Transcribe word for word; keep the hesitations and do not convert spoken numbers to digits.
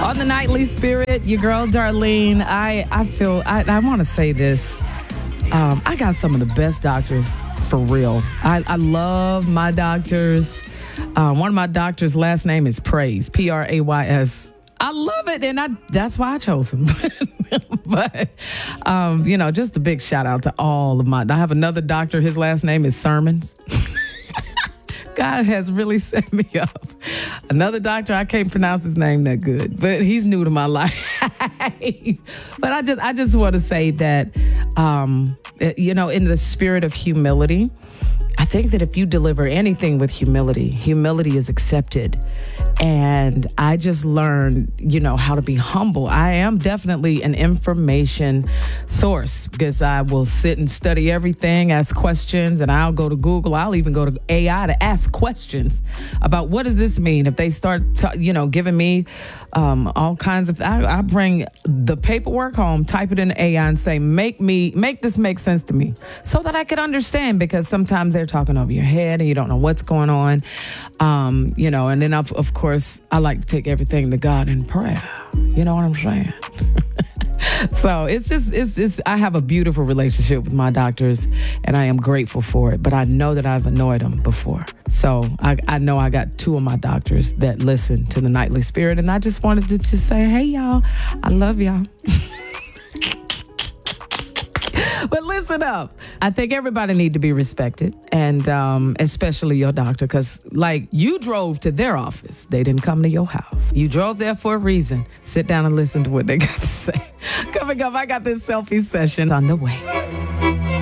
On the Nightly Spirit, your girl Darlene. I, I feel, I, I want to say this. Um, I got some of the best doctors for real. I, I love my doctors. Uh, one of my doctors' last name is Praise, P R A Y S. I love it, and I that's why I chose him. But, um, you know, just a big shout out to all of my... I have another doctor. His last name is Sermons. God has really set me up. Another doctor, I can't pronounce his name that good, but he's new to my life. But I just I just want to say that, um, you know, in the spirit of humility, I think that if you deliver anything with humility, humility is accepted. And I just learned, you know, how to be humble. I am definitely an information source because I will sit and study everything, ask questions, and I'll go to Google. I'll even go to A I to ask questions about what does this mean. If they start, t- you know, giving me um, all kinds of, I, I bring the paperwork home, type it in A I and say, make me, make this make sense to me so that I could understand, because sometimes they're talking over your head and you don't know what's going on. Um, you know, and then of, of course, I like to take everything to God in prayer. You know what I'm saying? So it's just, it's just, I have a beautiful relationship with my doctors and I am grateful for it, but I know that I've annoyed them before. So I, I know I got two of my doctors that listen to the Nightly Spirit, and I just wanted to just say, hey, y'all, I love y'all. But listen up. I think everybody need to be respected, and um, especially your doctor, because like you drove to their office. They didn't come to your house. You drove there for a reason. Sit down and listen to what they got to say. Coming up, I got this selfie session on the way.